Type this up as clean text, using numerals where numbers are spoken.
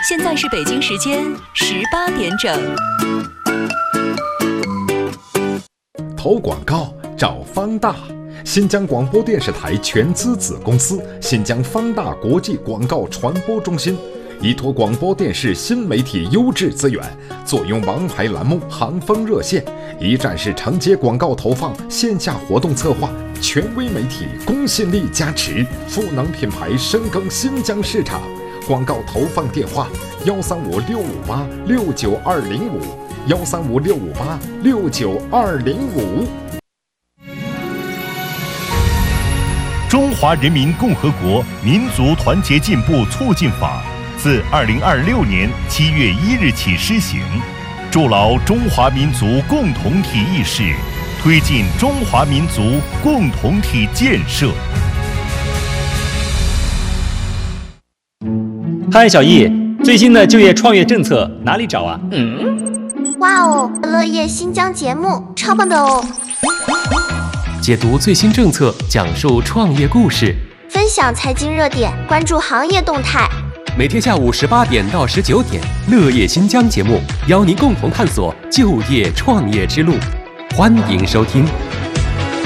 现在是北京时间18点整。 投广告找方大，新疆广播电视台全资子公司新疆方大国际广告传播中心，依托广播电视新媒体优质资源，坐拥王牌栏目行风热线，一站式承接广告投放、线下活动策划，权威媒体公信力加持，赋能品牌深耕新疆市场。广告投放电话：135-658-69205，135-658-69205。 中华人民共和国民族团结进步促进法自2026年7月1日起施行，筑牢中华民族共同体意识，推进中华民族共同体建设。 嗨，小易，最新的就业创业政策哪里找啊？ 哇哦，乐业新疆节目超棒的哦！ 解读最新政策，讲述创业故事， 分享财经热点，关注行业动态。 每天下午18点到19点，乐业新疆节目邀您共同探索就业创业之路，欢迎收听。